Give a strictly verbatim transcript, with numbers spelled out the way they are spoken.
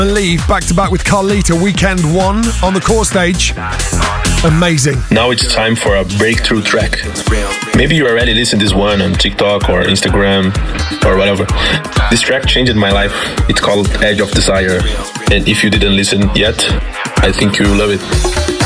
Believe back to back with Carlita, Weekend One on the core stage. Amazing. Now it's time for a breakthrough track. Maybe you already listened to this one on TikTok or Instagram or whatever. This track changed my life. It's called Edge of Desire. And if you didn't listen yet, I think you will love it.